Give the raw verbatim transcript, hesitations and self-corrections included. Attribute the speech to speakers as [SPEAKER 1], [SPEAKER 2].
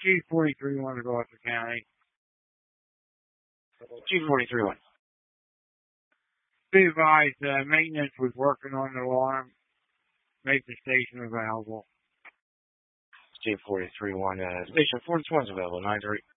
[SPEAKER 1] Chief forty-three one to Gloucester County.
[SPEAKER 2] Chief forty-three one.
[SPEAKER 1] Be advised, uh, maintenance was working on the alarm. Make the station available.
[SPEAKER 2] Chief forty-three one, uh, station forty-two one's available, nine three.